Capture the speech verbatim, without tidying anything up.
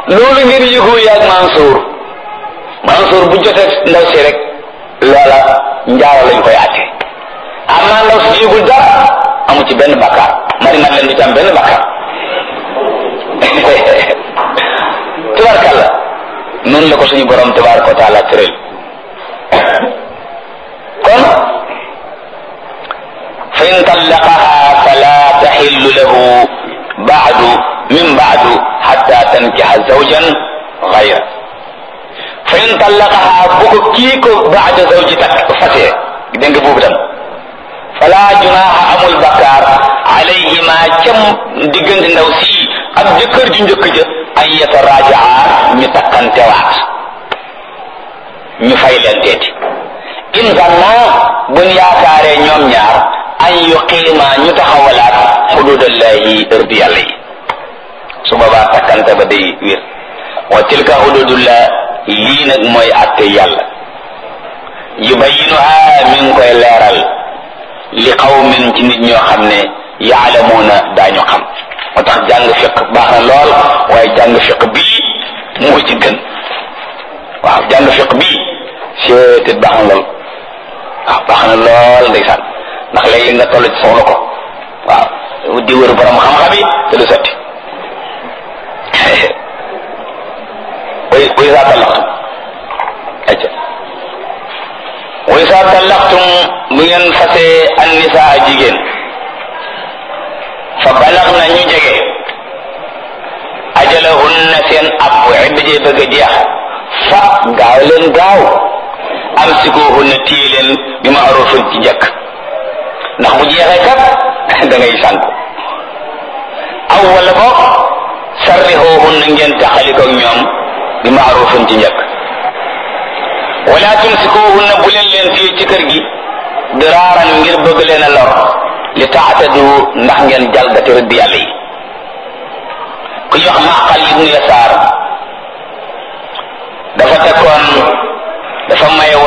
loolu ngeen yëgu yaag Mansour Mansour bu jotee ndaw si rek loola njaaro lañ koy àtte amaa ndaw si yëgul dara amu ci benn bakkaar mari mat leen du ci am benn bakkaar tubarkalla noonu la ko suñu borom tabaraka wa taala tëral kon fa in tallaqaha fala taxillu lahu baadu min baadu xatta tankixa zawjan gayra fa in tallaqaha bu ko kii ko baada zawji tak fasee dégg nga boobu tam fala junaha amul bakkaar alayhima cam diggante ndaw si ak jëkkër ju njëkk ja an yatarajaa ñu takkantewaat ñu fay leen teeti in zanna buñ yaakaaree ñoom ñaar an yuqiima ñu taxawalaat xududallahi ërdi yàlla yi su boobaa takkante ba day wér wa tilka xududullah lii nag mooy atte yàlla yubayinuha mi ngi koy leeral li qawmin ci nit ñoo xam ne yaalamuuna daañu xam moo tax jàng fiq baax na lool waaye jàng fiq bii moo ci gën waaw jàng fiq bii seetet baax na lool waaw baax na lool ndeysaan ndax léegi nga toll ci soxla ko waaw di wër borom xam-xam yi te du sotti way way saa tallaxtum acca way saa tallaxtum bu ngeen fasee an nisaa jigéen fa balax na ñu jege ajalahunna seen ab idda jee bëgg a jeex fa gaaw leen gaaw amsikuhunna téye leen bi ma'rufin ci njëkk ndax bu jeexee kat da ngay sànku aw wala boog sarrihuhunna ngeen taxalikoog ñoom bi ma'rufin ci njëkk wala tumsikuhunna bu leen leen téye ci kër gi diraaran ngir bëgg leen a lor li taatadu ndax ngeen jalgati rëdd yàlla yi ku ñu wax Maqal ibnu Yasaar dafa tekkoon dafa maye